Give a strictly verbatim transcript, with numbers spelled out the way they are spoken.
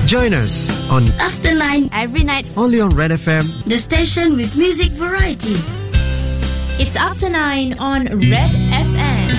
Join us on After nine every night, only on Red F M, the station with music variety. it's After nine on Red F M.